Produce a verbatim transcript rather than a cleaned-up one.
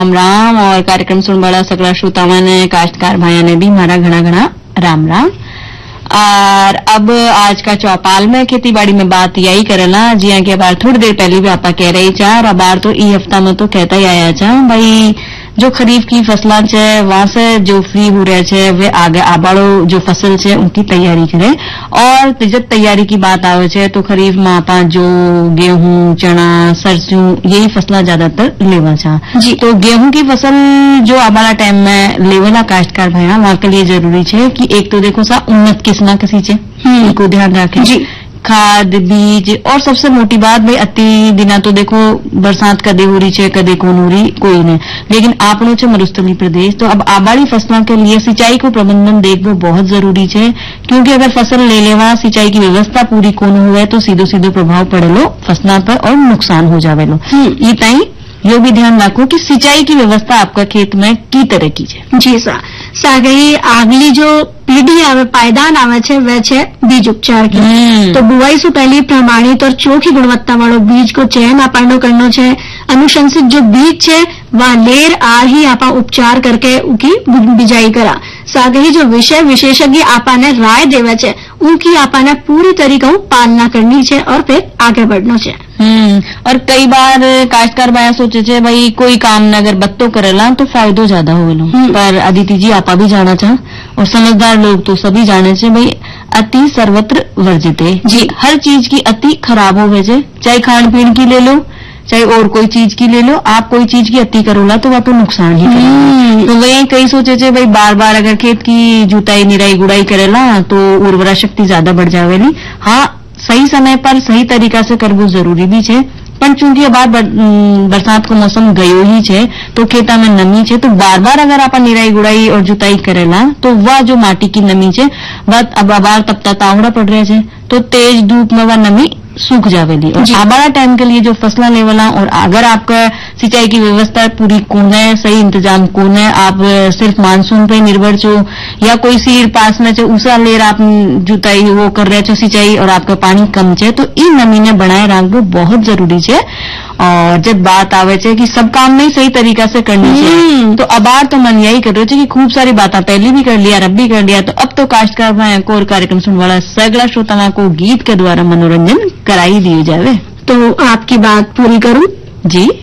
राम राम और कार्यक्रम सुन बड़ा सगड़ा श्रोताओं ने काश्तकार भाइयों ने भी मारा घना घना राम राम। और अब आज का चौपाल में खेती बाड़ी में बात यही करेला जिया के बार थोड़ी देर पहले भी आपा कह रही चा और बार तो ई हफ्ता में तो कहता ही आया चा भाई जो खरीफ की फसला छे वहां से जो फ्री हो रहे छे वे आगे आबाड़ो जो फसल छे उनकी तैयारी करे। और जब तैयारी की बात आवे छे तो खरीफ में आपा जो गेहूं चना सरसों यही फसला ज्यादातर लेवा छा जी। तो गेहूं की फसल जो आबाड़ा टाइम में लेवेला काश्तकार भाई वहां के लिए जरूरी छे कि एक तो देखो सा उन्नत किस्म किसी चे इनको ध्यान रखे जी, खाद बीज और सबसे मोटी बात भाई अति दिना तो देखो बरसात कदे हो रही छे कदे कौन हो रही कोई नहीं, लेकिन आपनो छे मरुस्थली प्रदेश तो अब आबाड़ी फसलों के लिए सिंचाई को प्रबंधन देखो बहुत जरूरी छे क्योंकि अगर फसल ले लेवा सिंचाई की व्यवस्था पूरी कौन हुए तो सीधो सीधो प्रभाव पड़ेलो फसलों पर और नुकसान हो जावेलो। ये ताई यो भी ध्यान रखो कि सिंचाई की व्यवस्था आपका खेत में की तरह की है जी सा सागई आगली जो पीढ़ी आवे पायदान आवे छे वे छे बीज उपचार की। तो बुआई से पहले प्रमाणित और चोखी गुणवत्ता वालों बीज को चयन आपनो करनो छे। अनुशंसित जो बीज छे वह लेर आर ही आपा उपचार करके उनकी बिजाई करा। साथ ही जो विषय विशेषज्ञ आपा ने राय देवे छे उनकी आपा ने पूरी तरीका पालना करनी छे और फिर आगे बढ़ना छे। हम्म और कई बार काश्तकार भाई सोचे छे भाई कोई काम न अगर बत्तो करेला तो फायदो ज्यादा होवेलो, पर अदिति जी आपा भी जाना चाह और समझदार लोग तो सभी जाने छे भाई अति सर्वत्र वर्जित है जी। हर चीज की अति खराब होवे छे, चाहे खान पीन की ले लो चाहे और कोई चीज की ले लो, आप कोई चीज की अति करोला तो वह तो नुकसान ही करेगा। तो वही कई सोचे छे भाई बार बार अगर खेत की जुताई निराई गुड़ाई करेला तो उर्वरा शक्ति ज्यादा बढ़ जावेली। हाँ सही समय पर सही तरीका से करवो जरूरी भी छे, पर चूंकि बार बरसात को मौसम गयो ही छे तो खेता में नमी छे तो बार बार अगर आप निराई गुड़ाई और जुताई करेला तो वह जो माटी की नमी छे वह अब बार तपता तावड़ा पड़ रहे छे तो तेज धूप में वह नमी सूख जावेली। और आबाड़ा टाइम के लिए जो फसला लेवला और अगर आपका सिंचाई की व्यवस्था पूरी कौन है सही इंतजाम कौन है आप सिर्फ मानसून पे निर्भर छो या कोई सीर पास में छे उसा लेर आप जुताई वो कर रहे छो सिंचाई और आपका पानी कम छे तो इन नमी ने बनाए रखो बहुत जरूरी छे। और जब बात आवे छे कि सब काम नहीं सही तरीका से करनी चाहिए तो अबार तो मन यही कर रहे छे कि खूब सारी बातें पहले भी कर लिया अब भी कर लिया तो अब तो काश्तकार भाई को और कार्यक्रम सुनने वाला सगला श्रोताओं को गीत के द्वारा मनोरंजन कराई दिए जावे। तो आपकी बात पूरी करूं जी।